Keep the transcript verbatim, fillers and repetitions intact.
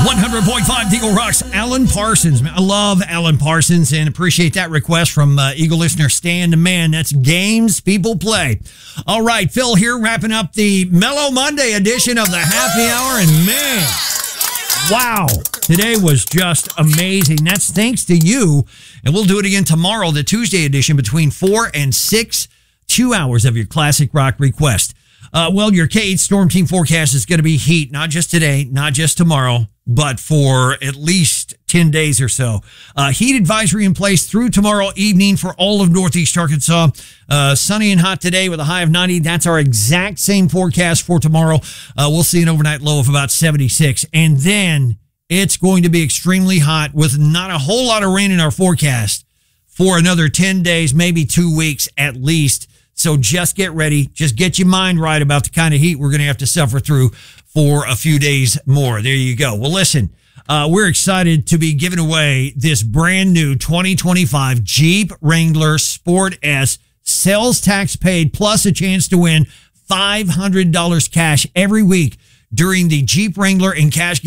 one hundred point five Eagle Rocks, Alan Parsons. I love Alan Parsons and appreciate that request from uh, Eagle listener Stan the Man. That's games people play. All right, Phil here wrapping up the Mellow Monday edition of the Happy Hour. And man, wow, today was just amazing. That's thanks to you. And we'll do it again tomorrow, the Tuesday edition, between four and six, two hours of your classic rock request. Uh, well, your K eight Storm Team forecast is going to be heat, not just today, not just tomorrow, but for at least ten days or so. Uh, heat advisory in place through tomorrow evening for all of Northeast Arkansas. Uh, sunny and hot today with a high of ninety. That's our exact same forecast for tomorrow. Uh, we'll see an overnight low of about seventy-six. And then it's going to be extremely hot with not a whole lot of rain in our forecast for another ten days, maybe two weeks at least. So just get ready. Just get your mind right about the kind of heat we're going to have to suffer through for a few days more. There you go. Well, listen, uh, we're excited to be giving away this brand new twenty twenty-five Jeep Wrangler Sport S, sales tax paid, plus a chance to win five hundred dollars cash every week during the Jeep Wrangler and Cash